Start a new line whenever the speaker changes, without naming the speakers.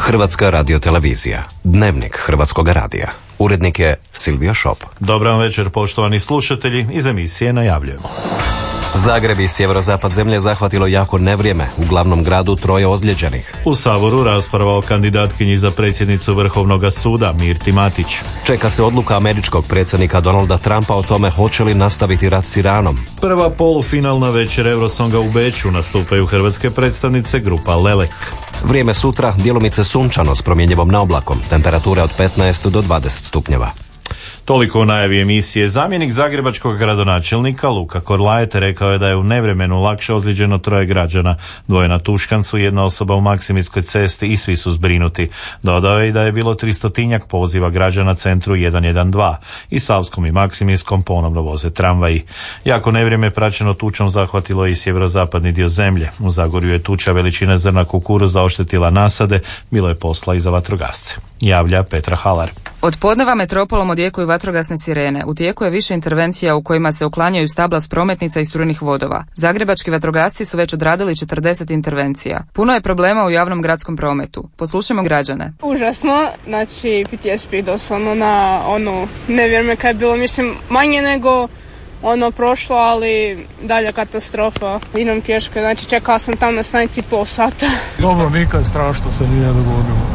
Hrvatska radiotelevizija. Dnevnik Hrvatskog radija. Urednik je Silvio Šop.
Dobar večer, poštovani slušatelji. Iz emisije najavljujemo.
Zagreb i sjeverozapad zemlje zahvatilo jako nevrijeme. U glavnom gradu 3 ozlijeđenih.
U Saboru rasprava o kandidatkinji za predsjednicu Vrhovnog suda Mirti Matić.
Čeka se odluka američkog predsjednika Donalda Trumpa o tome hoće li nastaviti rat s Iranom.
Prva polufinalna večer Eurosonga u Beču, nastupaju hrvatske predstavnice grupa Lelek.
Vrijeme sutra djelomice sunčano s promjenjivom na oblakom. Temperature od 15 do 20 stupnjeva.
Toliko u najavi emisije. Zamjenik zagrebačkog gradonačelnika Luka Korlajet rekao je da je u nevremenu lakše ozlijeđeno 3 građana. 2 na Tuškancu, 1 osoba u Maksimirskoj cesti i svi su zbrinuti. Dodao je i da je bilo 300 poziva građana centru 112 i Savskom i Maksimirskom ponovno voze tramvaji. Jako nevrijeme praćeno tučom zahvatilo i sjeverozapadni dio zemlje. U Zagorju je tuča veličine zrna kukuruza oštetila nasade, bilo je posla i za vatrogasce. Javlja Petra Halar.
Od podneva metropolom odjekuju vatrogasne sirene. U tijeku je više intervencija u kojima se uklanjaju stabla s prometnica i strujenih vodova. Zagrebački vatrogasci su već odradili 40 intervencija. Puno je problema u javnom gradskom prometu. Poslušajmo građane.
Užasno, znači PTSP doslovno na nevrijeme kad je bilo, mislim, manje nego prošlo, ali dalja katastrofa. Idem pješke, znači čekala sam tam na stanici pol sata.
Dobro, nikad strašno se nije dogodilo.